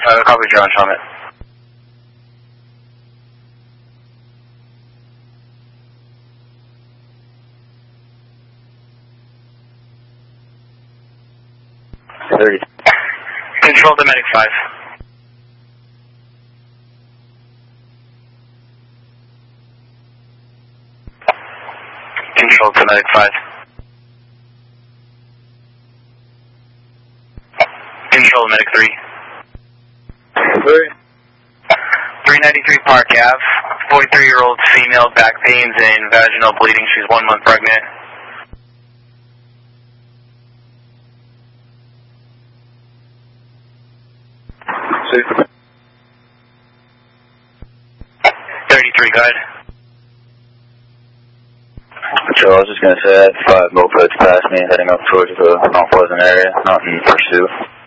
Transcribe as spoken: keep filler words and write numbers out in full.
ninety-five, copy John Summit. thirty. Control to Medic five. Control to Medic five. Control to Medic three. three. three ninety-three Park Avenue. forty-three-year-old female, back pains and vaginal bleeding. She's one month pregnant. thirty-three, go ahead. Joe, I was just going to say I had five mopeds past me heading up towards the Mount Pleasant area, not in pursuit.